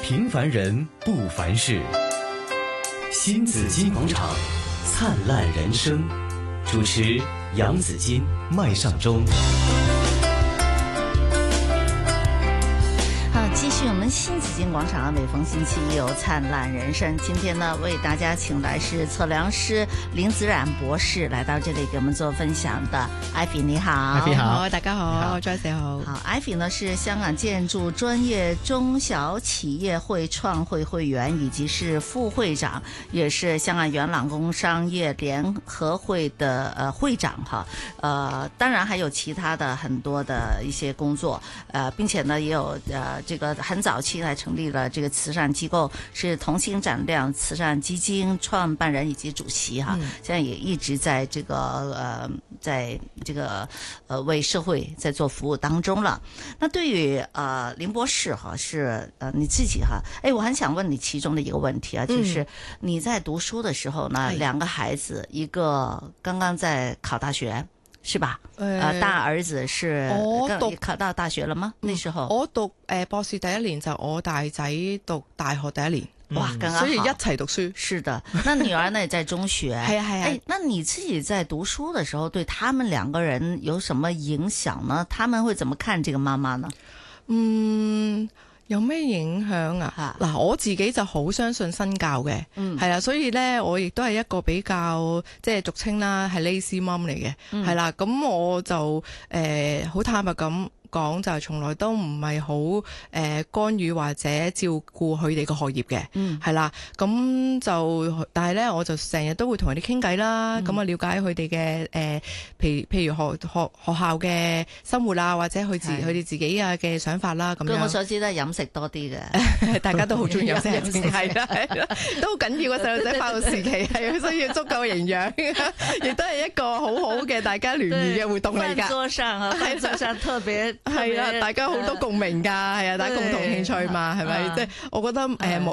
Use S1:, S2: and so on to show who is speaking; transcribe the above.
S1: 平凡人不凡事。新紫金广场，灿烂人生。主持杨紫金、麦尚中。
S2: 继续我们新紫金广场，每逢星期一有灿烂人生。今天呢，为大家请来是测量师林子冉博士来到这里给我们做分享的。艾菲你好。
S3: 艾菲好，大家好，Joyce好。
S2: 好，艾菲呢是香港建筑专业中小企业会创会会员，以及是副会长，也是香港元朗工商业联合会的会长哈。当然还有其他的很多的一些工作，并且呢也有这个很早期来成立了这个慈善机构，是同心展亮慈善基金创办人以及主席哈。现在也一直在这个为社会在做服务当中了。那对于林博士哈，是你自己哈，我很想问你其中的一个问题啊，就是你在读书的时候呢，两个孩子，一個剛剛在考大學。是吧？大兒子是考到大學了嗎？那時候
S3: 我讀博士第一年，就我大仔讀大學第一年。
S2: 哇，剛剛好，
S3: 所以一齊讀書。
S2: 是的，那女兒呢也在中學。係啊係啊。那你自己在讀書的時候，對他們兩個人有什麼影響呢？他們會怎麼看這個媽媽呢？
S3: 有咩影響啊？嗱，我自己就好相信身教嘅，係啦，所以咧我亦都係一個比較即係俗稱啦，係 lazy mom 嚟嘅，係啦，咁我就好坦白咁講，就係從來都唔係好干預或者照顧佢哋個學業嘅，係啦，咁就但係咧我就成日都會同佢哋傾偈啦，咁啊了解佢哋嘅譬如學校嘅生活啊，或者佢哋自己啊嘅想法啦，咁樣。據
S2: 我所知都係飲食多啲嘅，
S3: 大家都好中意飲食，係啦，都好緊要嘅。細路仔發育時期係需要足夠營養，亦都係一個好好嘅大家聯誼嘅活動嚟㗎。
S2: 飯桌上特別。
S3: 係啦，大家好多共鳴㗎，係啊，大家共同興趣嘛，係咪？即係我覺得